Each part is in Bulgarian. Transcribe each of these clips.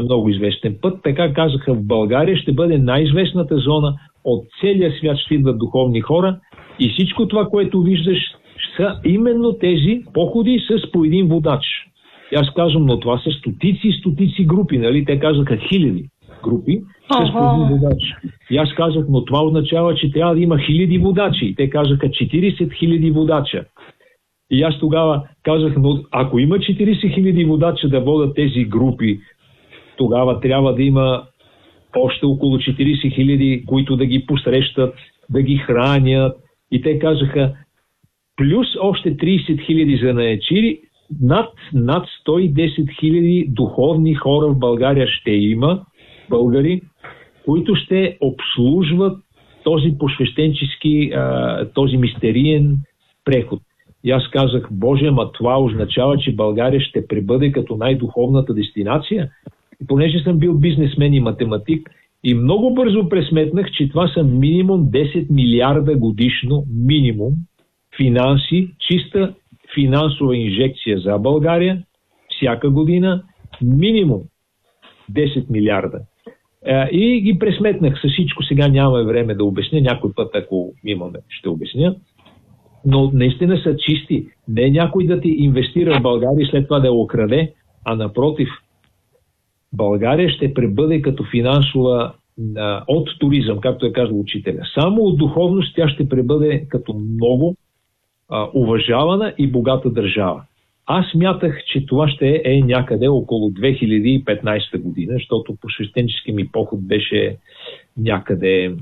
много известен път. Така казаха, в България ще бъде най-известната зона, от целия свят ще идват духовни хора и всичко това, което виждаш, са именно тези походи с по един водач. И аз казвам, но това са стотици групи, нали? Те казаха хиляди групи с по един водач. И аз казах, но това означава, че трябва да има хиляди водачи. И те казаха 40 000 водача. И аз тогава казах, но ако има 40 000 водача да водят тези групи, тогава трябва да има още около 40 000, които да ги посрещат, да ги хранят. И те казаха, плюс още 30 000 занаятчии, над 110 000 духовни хора в България ще има, българи, които ще обслужват този посвещенчески, този мистериен преход. И аз казах, Боже, ма това означава, че България ще пребъде като най-духовната дестинация. И понеже съм бил бизнесмен и математик, и много бързо пресметнах, че това са минимум 10 милиарда годишно, минимум, финанси, чиста финансова инжекция за България, всяка година, минимум 10 милиарда. И ги пресметнах с всичко, сега нямаме време да обясня, някой път, ако имаме, ще обясня. Но наистина са чисти. Не е някой да ти инвестира в България и след това да я окраде, а напротив, България ще пребъде като финансова от туризъм, както е казал учителя. Само от духовност тя ще пребъде като много уважавана и богата държава. Аз смятах, че това ще е някъде около 2015 година, защото посвещенчески ми поход беше някъде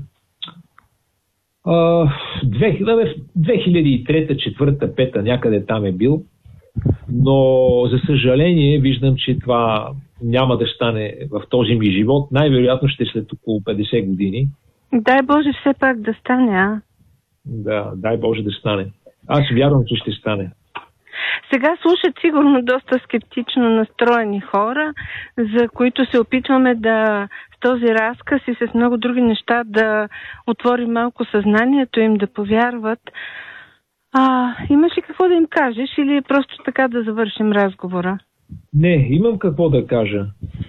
2003, 2004, 2005, някъде там е бил. Но за съжаление виждам, че това няма да стане в този ми живот. Най-вероятно ще след около 50 години. Дай Боже все пак да стане, а? Да, дай Боже да стане. Аз вярвам, че ще стане. Сега слушат сигурно доста скептично настроени хора, за които се опитваме да с този разказ и с много други неща да отворим малко съзнанието им, да повярват. Имаш ли какво да им кажеш или просто така да завършим разговора? Не, имам какво да кажа.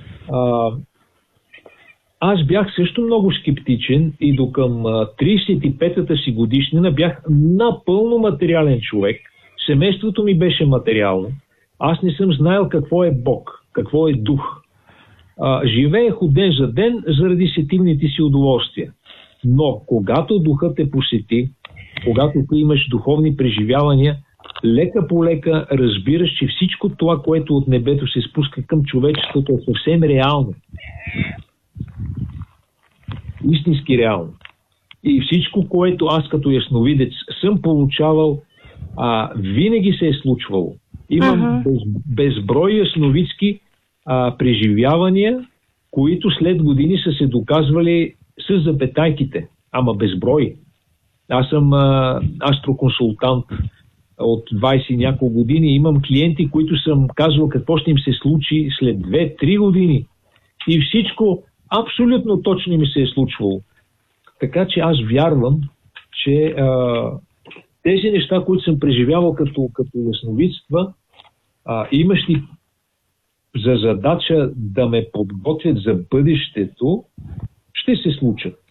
Аз бях също много скептичен и до към 35-та си годишнина бях напълно материален човек. Семейството ми беше материално. Аз не съм знаел какво е Бог, какво е дух. Живеех от ден за ден заради сетивните си удоволствия. Но когато духът те посети, когато ти имаш духовни преживявания, лека по лека разбираш, че всичко това, което от небето се спуска към човечеството, е съвсем реално. Истински реално. И всичко, което аз като ясновидец съм получавал, винаги се е случвало. Имам безброй ясновидски преживявания, които след години са се доказвали с запетайките. Ама безброй. Аз съм астроконсултант от 20 няколко години. Имам клиенти, които съм казвал какво ще им се случи след 2-3 години. И всичко абсолютно точно ми се е случвало. Така че аз вярвам, че тези неща, които съм преживявал като ясновидства, имащи за задача да ме подготвят за бъдещето, ще се случат.